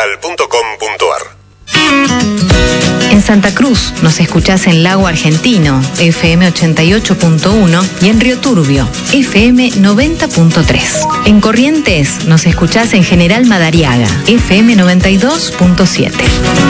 radionacional.com.ar. En Santa Cruz nos escuchás en Lago Argentino, FM 88.1, y en Río Turbio, FM 90.3. En Corrientes nos escuchás en General Madariaga, FM 92.7.